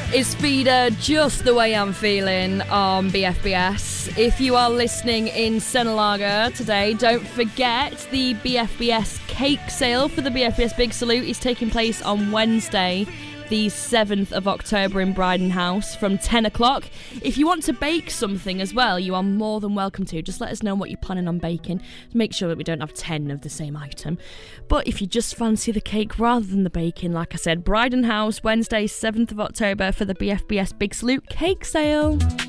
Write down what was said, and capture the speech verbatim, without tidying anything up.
Is Feeder just the way I'm feeling on B F B S? If you are listening in Senalaga today, don't forget the B F B S cake sale for the B F B S Big Salute is taking place on Wednesday, the seventh of October in Bryden House from ten o'clock. If you want to bake something as well, you are more than welcome to. Just let us know what you're planning on baking. Make sure that we don't have ten of the same item. But if you just fancy the cake rather than the baking, like I said, Bryden House, Wednesday, seventh of October for the B F B S Big Salute cake sale.